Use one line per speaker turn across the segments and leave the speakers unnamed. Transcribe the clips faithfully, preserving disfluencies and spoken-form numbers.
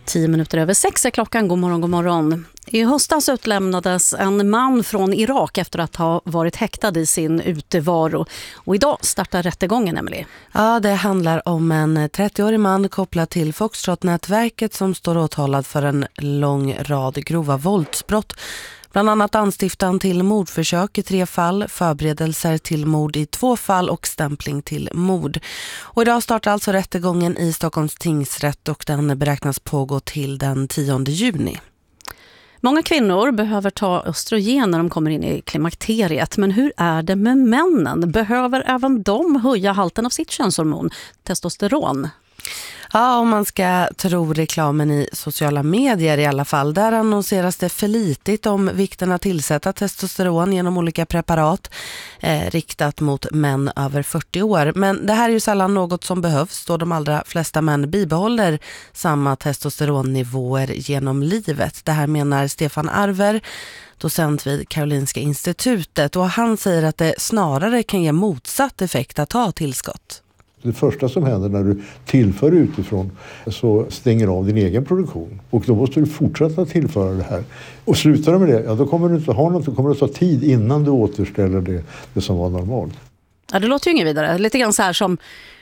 Tio minuter över sex är klockan. God morgon, god morgon. I höstas utlämnades en man från Irak efter att ha varit häktad i sin utevaro. Och idag startar rättegången, Emily.
Ja, det handlar om en trettioårig man kopplad till Foxtrot-nätverket som står åtalad för en lång rad grova våldsbrott. Bland annat anstiftan till mordförsök i tre fall, förberedelser till mord i två fall och stämpling till mord. Och idag startar alltså rättegången i Stockholms tingsrätt och den beräknas pågå till den tionde juni.
Många kvinnor behöver ta östrogen när de kommer in i klimakteriet. Men hur är det med männen? Behöver även de höja halten av sitt könshormon, testosteron?
Ja, om man ska tro reklamen i sociala medier i alla fall. Där annonseras det flitigt om vikten att tillsätta testosteron genom olika preparat eh, riktat mot män över fyrtio år. Men det här är ju sällan något som behövs då de allra flesta män bibehåller samma testosteronnivåer genom livet. Det här menar Stefan Arver, docent vid Karolinska institutet, och han säger att det snarare kan ge motsatt effekt att ha tillskott.
Det första som händer när du tillför utifrån så stänger av din egen produktion. Och då måste du fortsätta tillföra det här. Och slutar du med det, ja, då kommer du inte ha något. Då kommer det ta tid innan du återställer det, det som var normalt.
Ja, det låter ju inget vidare. Lite grann så här som...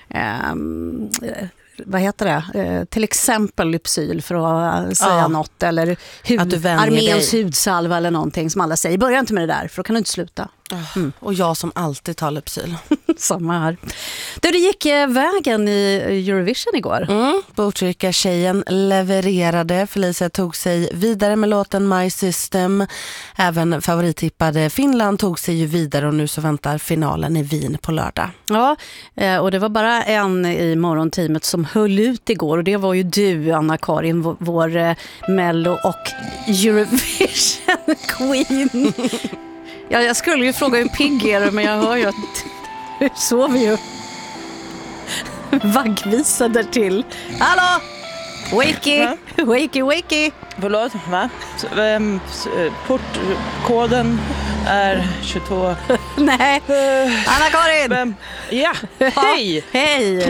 Ehm, vad heter det? Eh, till exempel Lypsyl för att säga ja. något. Eller hud, arméns hudsalva eller någonting som alla säger. Börja inte med det där, för då kan du inte sluta.
Mm. Och jag som alltid tar Lypsyl.
Samma här. Du, det gick vägen i Eurovision igår.
Mm. Botkyrka-tjejen levererade. Felicia tog sig vidare med låten My System. Även favorittippade Finland tog sig ju vidare och nu så väntar finalen i Wien på lördag. Ja,
och det var bara en i morgonteamet som höll ut igår och det var ju du, Anna-Karin, vår Mello och Eurovision Queen. Ja, jag skulle ju fråga hur pigg är du, men jag hör ju att du sover ju vaggvisa där till. Hallå! Wakey! Wakey, wakey!
Förlåt, va? Portkoden är tjugotvå.
Nej, Anna-Karin!
Ja, hej!
Hej!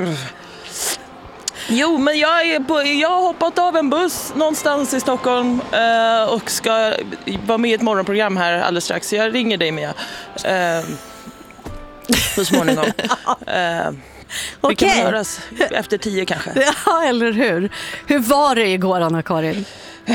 Jo, men jag, är på, jag har hoppat av en buss någonstans i Stockholm eh, och ska vara med i ett morgonprogram här alldeles strax. Så jag ringer dig med eh, så småningom. Eh, vi
okay.
kan höras efter tio kanske.
Ja, eller hur? Hur var det igår, Anna-Karin?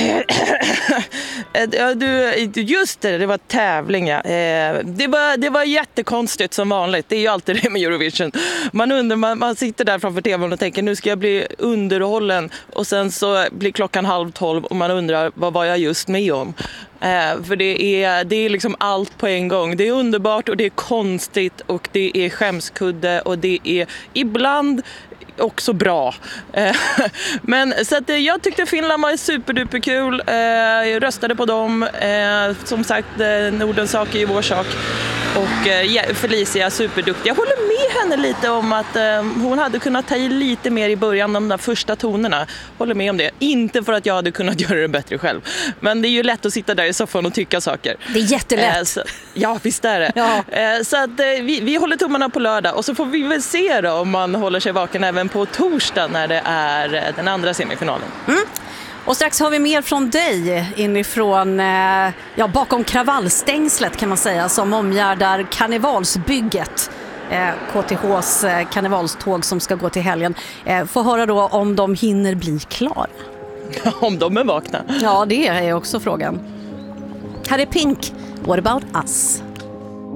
Du, just det, det var tävling, ja. det, var, det var jättekonstigt som vanligt. Det är ju alltid det med Eurovision. Man undrar, man, man sitter där framför tvn och tänker nu ska jag bli underhållen och sen så blir klockan halv tolv och man undrar vad var jag just med om. Eh, för det är, det är liksom allt på en gång. Det är underbart och det är konstigt och det är skämskudde och det är ibland också bra. Men så att jag tyckte Finland var superduperkul. Jag röstade på dem. Som sagt, Nordens sak är ju vår sak. Och Felicia superduktig. Jag håller med henne lite om att hon hade kunnat ta i lite mer i början, de där första tonerna. Håller med om det. Inte för att jag hade kunnat göra det bättre själv. Men det är ju lätt att sitta där i soffan och tycka saker.
Det är jättelätt.
Så, ja, visst är det.
Ja.
Så att vi, vi håller tummarna på lördag och så får vi väl se då om man håller sig vaken även på torsdag när det är den andra semifinalen. Mm.
Och strax har vi mer från dig inifrån, eh, ja, bakom kravallstängslet kan man säga, som omgärdar karnevalsbygget. Eh, K T H:s eh, karnevalståg som ska gå till helgen. Eh, få höra då om de hinner bli klara.
Om de är vakna.
Ja, det är också frågan. Här är Pink. What about us?